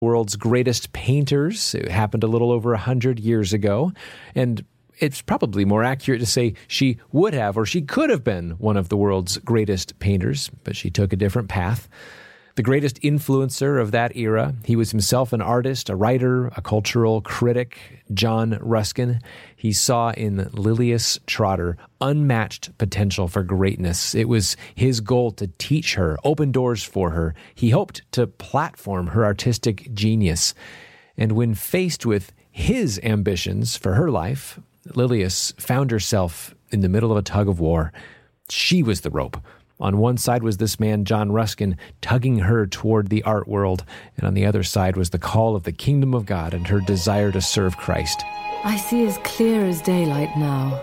world's greatest painters. It happened a little over 100 years ago, and it's probably more accurate to say she would have or she could have been one of the world's greatest painters, but she took a different path. The greatest influencer of that era, he was himself an artist, a writer, a cultural critic, John Ruskin. He saw in Lilias Trotter unmatched potential for greatness. It was his goal to teach her, open doors for her. He hoped to platform her artistic genius. And when faced with his ambitions for her life, Lilias found herself in the middle of a tug of war. She was the rope. On one side was this man, John Ruskin, tugging her toward the art world, and on the other side was the call of the kingdom of God and her desire to serve Christ. I see as clear as daylight now.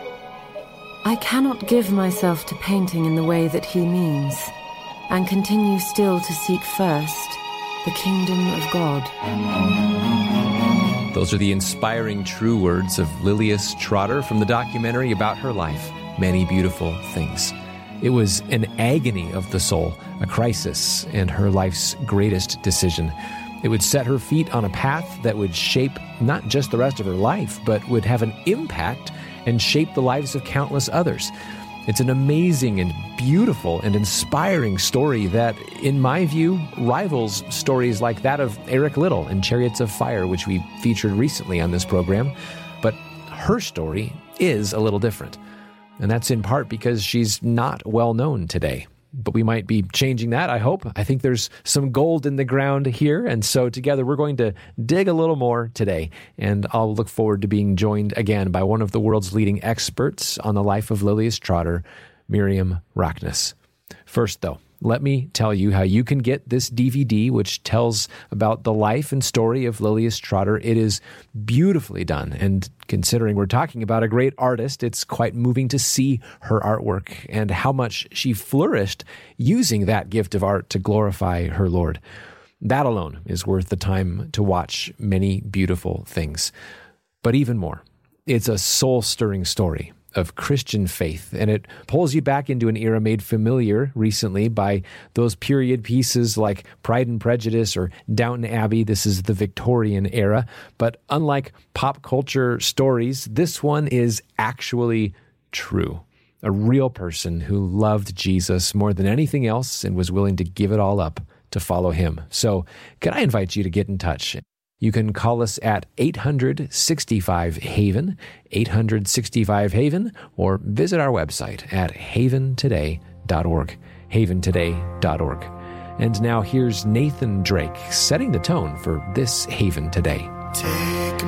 I cannot give myself to painting in the way that he means, and continue still to seek first the kingdom of God. Those are the inspiring true words of Lilias Trotter from the documentary about her life, Many Beautiful Things. It was an agony of the soul, a crisis, and her life's greatest decision. It would set her feet on a path that would shape not just the rest of her life, but would have an impact and shape the lives of countless others. It's an amazing and beautiful and inspiring story that, in my view, rivals stories like that of Eric Liddell in Chariots of Fire, which we featured recently on this program. But her story is a little different. And that's in part because she's not well known today. But we might be changing that, I hope. I think there's some gold in the ground here. And so together we're going to dig a little more today. And I'll look forward to being joined again by one of the world's leading experts on the life of Lilias Trotter, Miriam Rockness. First, though, let me tell you how you can get this DVD, which tells about the life and story of Lilias Trotter. It is beautifully done, and considering we're talking about a great artist, it's quite moving to see her artwork and how much she flourished using that gift of art to glorify her Lord. That alone is worth the time to watch Many Beautiful Things. But even more, it's a soul-stirring story of Christian faith, and it pulls you back into an era made familiar recently by those period pieces like Pride and Prejudice or Downton Abbey. This is the Victorian era, but unlike pop culture stories, this one is actually true. A real person who loved Jesus more than anything else and was willing to give it all up to follow him. So, can I invite you to get in touch? You can call us at 865-HAVEN, 865-HAVEN, or visit our website at haventoday.org, haventoday.org. And now here's Nathan Drake setting the tone for this Haven Today. Take